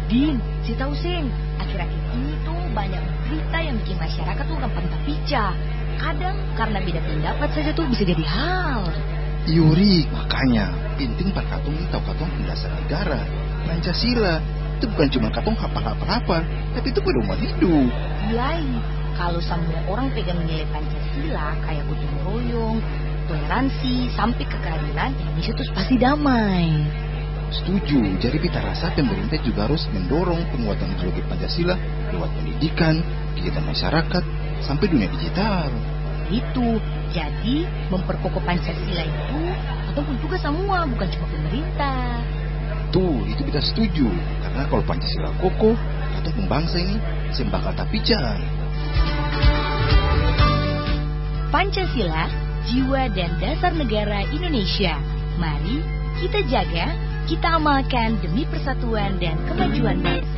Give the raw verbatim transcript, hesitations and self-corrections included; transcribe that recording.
Din, si tahu sing, akhir-akhir ini tuh banyak berita yang bikin masyarakat tuh gampang terpica. Kadang karena beda pendapat saja tuh bisa jadi hal. Yuri, makanya penting Pak Katong ini tahu Katong dasar negara, Pancasila. Itu bukan cuma Katong hafal-hafal, tapi itu pedoman hidup. Iya, kalau semua orang pegang nilai Pancasila kayak gotong royong, toleransi, sampai ke keadilan, Indonesia tuh pasti damai. Setuju, jadi kita rasa pemerintah juga harus mendorong penguatan ideologi Pancasila lewat pendidikan, kegiatan masyarakat, sampai dunia digital. Itu, jadi memperkokoh Pancasila itu ataupun tugas semua, bukan cuma pemerintah. Tuh, itu kita setuju, karena kalau Pancasila kokoh, atau pembangsa ini sembakal tapijan. Pancasila, jiwa dan dasar negara Indonesia. Mari kita jaga, kita amalkan demi persatuan dan kemajuan bangsa.